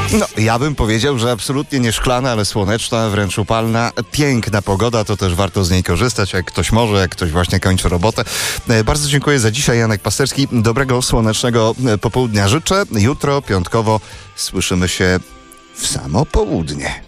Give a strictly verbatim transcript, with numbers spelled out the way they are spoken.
No, ja bym powiedział, że absolutnie nie szklana, ale słoneczna, wręcz upalna, piękna pogoda, to też warto z niej korzystać, jak ktoś może, jak ktoś właśnie kończy robotę. E, Bardzo dziękuję za dzisiaj, Janek Pasterski. Dobrego, słonecznego e, popołudnia życzę. Jutro, piątkowo, słyszymy się w samo południe.